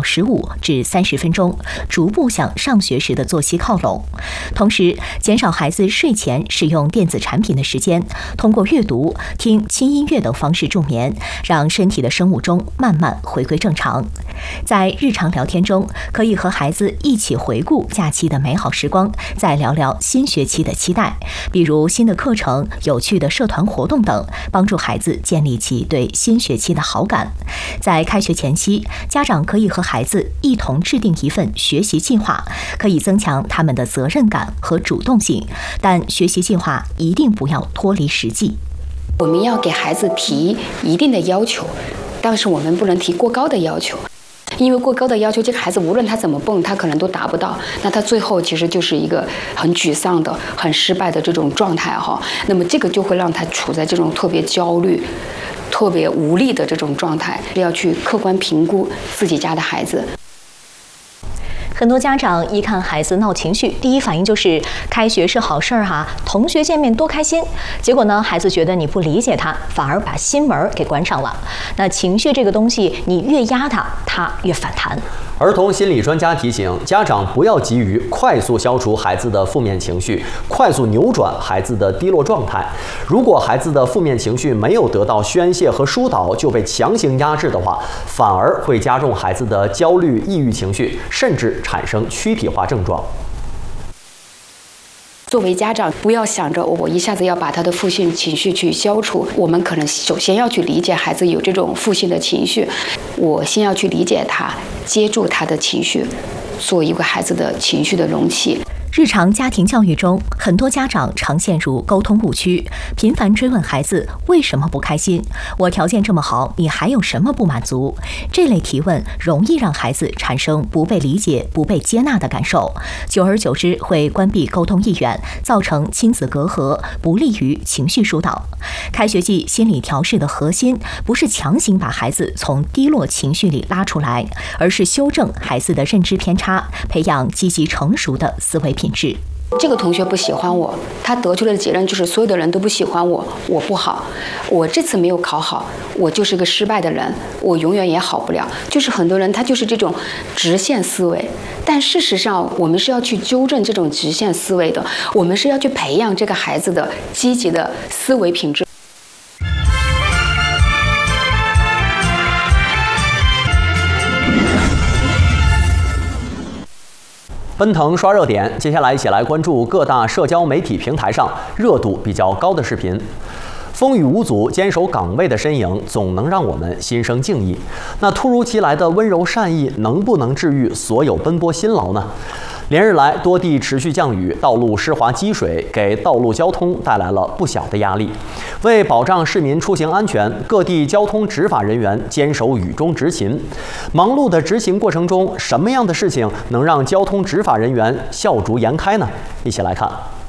15至30分钟，逐步向上学时的作息靠拢。同时，减少孩子睡前使用电子产品的时间，通过阅读、听轻音乐等方式助眠，让身体的生物钟慢慢回归正常。在日常聊天中，可以和孩子一起回顾假期的美好时光，再聊聊新学期的期待，比如新的课程、有趣的社团活动等，帮助孩子建立起对新学期的好感。在开学前期，家长可以和孩子一同制定一份学习计划，可以增强他们的责任感和主动性，但学习计划一定不要脱离实际。 我们要给孩子提一定的要求，但是我们不能提过高的要求。因为过高的要求，这个孩子无论他怎么蹦，他可能都达不到，那他最后其实就是一个很沮丧的、很失败的这种状态哈。那么这个就会让他处在这种特别焦虑、特别无力的这种状态，要去客观评估自己家的孩子。 很多家长一看孩子闹情绪，第一反应就是开学是好事儿哈，同学见面多开心。结果呢，孩子觉得你不理解他，反而把心门给关上了。那情绪这个东西，你越压他，他越反弹。 儿童心理专家提醒家长不要急于快速消除孩子的负面情绪，快速扭转孩子的低落状态。如果孩子的负面情绪没有得到宣泄和疏导，就被强行压制的话，反而会加重孩子的焦虑、抑郁情绪，甚至产生躯体化症状。 作为家长，不要想着我一下子要把他的负性情绪去消除，我们可能首先要去理解孩子有这种负性的情绪，我先要去理解他，接住他的情绪，做一个孩子的情绪的容器。 日常家庭教育中，很多家长常陷入沟通误区，频繁追问孩子为什么不开心，我条件这么好，你还有什么不满足？这类提问容易让孩子产生不被理解、不被接纳的感受，久而久之会关闭沟通意愿，造成亲子隔阂，不利于情绪疏导。开学季心理调试的核心不是强行把孩子从低落情绪里拉出来，而是修正孩子的认知偏差，培养积极成熟的思维品质。 这个同学不喜欢我，他得出来的结论就是所有的人都不喜欢我，我不好，我这次没有考好，我就是个失败的人，我永远也好不了。就是很多人他就是这种直线思维，但事实上我们是要去纠正这种直线思维的，我们是要去培养这个孩子的积极的思维品质。 奔腾刷热点，接下来一起来关注各大社交媒体平台上热度比较高的视频。风雨无阻、坚守岗位的身影，总能让我们心生敬意。那突如其来的温柔善意，能不能治愈所有奔波辛劳呢？连日来，多地持续降雨，道路湿滑积水，给道路交通带来了不小的压力。为保障市民出行安全，各地交通执法人员坚守雨中执勤。忙碌的执行过程中，什么样的事情能让交通执法人员笑逐颜开呢？一起来看。